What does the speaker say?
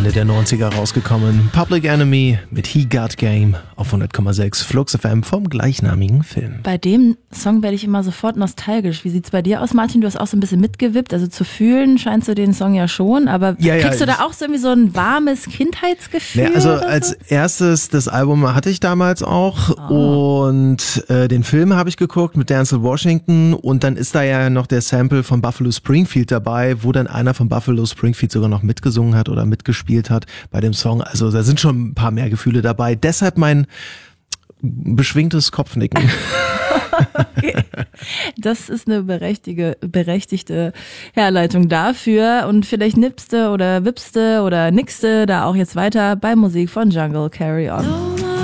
Ende der 90er rausgekommen. Public Enemy mit He Got Game auf 100,6 Flux FM vom gleichnamigen Film. Bei dem Song werde ich immer sofort nostalgisch. Wie sieht's bei dir aus, Martin? Du hast auch so ein bisschen mitgewippt. Also zu fühlen scheinst du den Song ja schon, aber kriegst du da auch so irgendwie so ein warmes Kindheitsgefühl? Ja, also oder so? als erstes, das Album hatte ich damals auch und den Film habe ich geguckt mit Denzel Washington und dann ist da ja noch der Sample von Buffalo Springfield dabei, wo dann einer von Buffalo Springfield sogar noch mitgesungen hat oder mitgespielt hat bei dem Song. Also da sind schon ein paar mehr Gefühle dabei. Deshalb mein beschwingtes Kopfnicken. Okay. Das ist eine berechtigte Herleitung dafür. Und vielleicht nippste oder wippste oder nixte da auch jetzt weiter bei Musik von Jungle. Carry On.